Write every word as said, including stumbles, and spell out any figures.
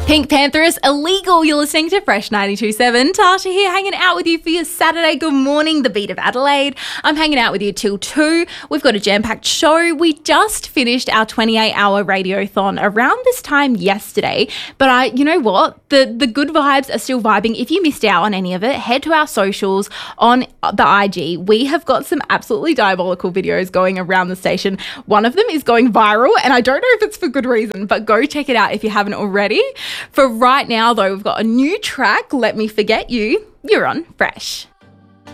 Pink Panther is illegal. You're listening to Fresh ninety-two point seven. Tasha here, hanging out with you for your Saturday. Good morning, the beat of Adelaide. I'm hanging out with you till two. We've got a jam-packed show. We just finished our twenty-eight hour radiothon around this time yesterday. But I, you know what? The, the good vibes are still vibing. If you missed out on any of it, head to our socials on the I G. We have got some absolutely diabolical videos going around the station. One of them is going viral, and I don't know if it's for good reason, but go check it out if you haven't already. For right now, though, we've got a new track, Let Me Forget You. You're on Fresh.